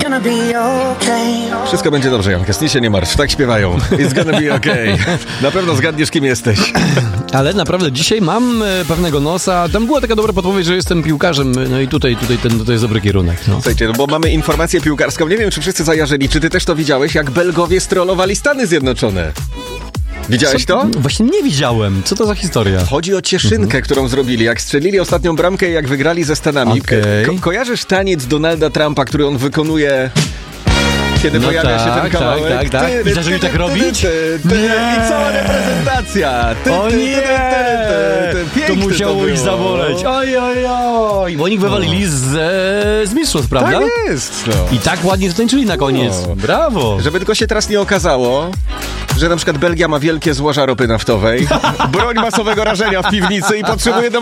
Wszystko będzie dobrze, Janka, nic się nie martw, tak śpiewają. It's gonna be okay. Na pewno zgadniesz, kim jesteś. Ale naprawdę dzisiaj mam pewnego nosa. Tam była taka dobra podpowiedź, że jestem piłkarzem. No i tutaj to jest dobry kierunek. No. Słuchajcie, no bo mamy informację piłkarską. Nie wiem, czy wszyscy zajarzyli. Czy ty też to widziałeś, jak Belgowie strollowali Stany Zjednoczone? Widziałeś to? Właśnie nie widziałem. Co to za historia? Chodzi o cieszynkę, którą zrobili. Jak strzelili ostatnią bramkę i jak wygrali ze Stanami. Okay. Kojarzysz taniec Donalda Trumpa, który on wykonuje... Kiedy pojawia się ten kawałek. Tak. I zaczęli tak robić? I cała reprezentacja. O nie! To musiało ich zaboleć. Oj. Bo oni wywalili z mistrzostw, prawda? Tak jest. No. I tak ładnie zatańczyli na koniec. No. Brawo. Żeby tylko się teraz nie okazało, że na przykład Belgia ma wielkie złoża ropy naftowej, broń masowego rażenia w piwnicy i potrzebuje